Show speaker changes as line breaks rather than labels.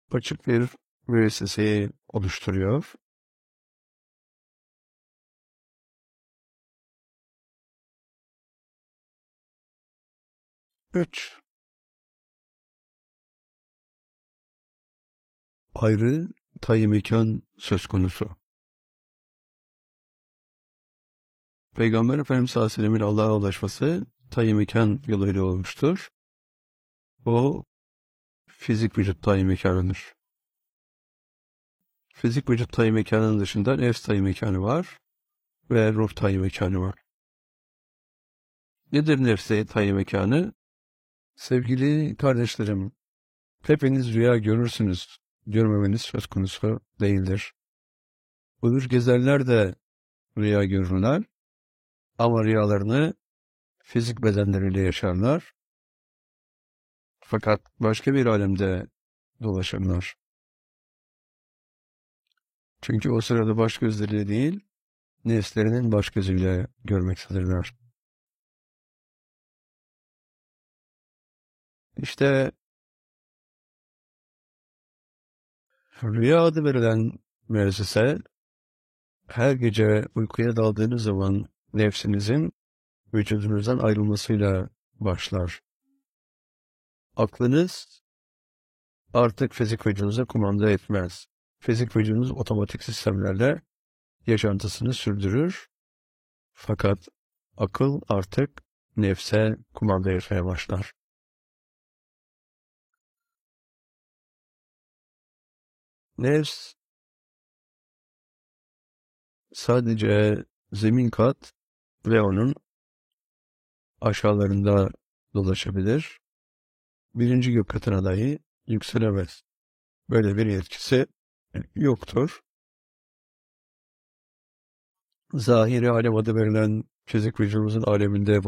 Açık bir müesseseyi oluşturuyor. 3. Ayrı tayin mekan söz konusu. Peygamber Efendimiz sallallahu aleyhi ve sellem'in Allah'a ulaşması tayin mekan yoluyla olmuştur. O fizik vücut tayin mekanıdır. Fizik vücut tayin mekanının dışında nefs tayin mekanı var ve ruh tayin mekanı var. Nedir nefs tayin mekanı? Sevgili kardeşlerim, hepiniz rüya görürsünüz. Görmemeniz söz konusu değildir. Uyur gezerler de rüya görürler ama rüyalarını fizik bedenleriyle yaşarlar. Fakat başka bir alemde dolaşırlar. Çünkü o sırada baş gözleriyle değil, nefslerinin baş gözüyle görmektedirler. İşte rüya adı verilen müessese, her gece uykuya daldığınız zaman nefsinizin vücudunuzdan ayrılmasıyla başlar. Aklınız artık fizik vücudunuza kumanda etmez. Fizik vücudunuz otomatik sistemlerle yaşantısını sürdürür. Fakat akıl artık nefse kumanda etmeye başlar. Nefs sadece zemin kat ve onun aşağılarında dolaşabilir. Birinci gök katına dahi yükselemez. Böyle bir yetkisi yoktur. Zahiri alem adı verilen fizik vücudumuzun aleminde